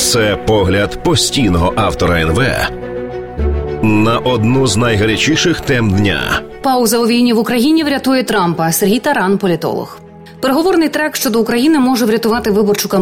Це погляд постійного автора НВ на одну з найгарячіших тем дня. Пауза у війні в Україні врятує Трампа. Сергій Таран, політолог. Переговорний трек щодо України може врятувати виборчу кампанію